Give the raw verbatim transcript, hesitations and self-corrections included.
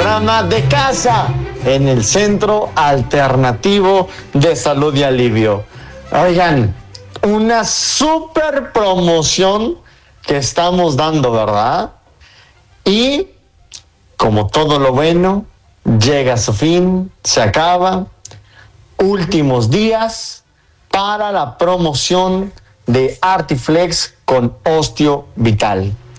programa de casa en el Centro Alternativo de Salud y Alivio. Oigan, una super promoción que estamos dando, ¿verdad? Y como todo lo bueno, llega a su fin, se acaba. Últimos días para la promoción de Artiflex con Osteo Vital.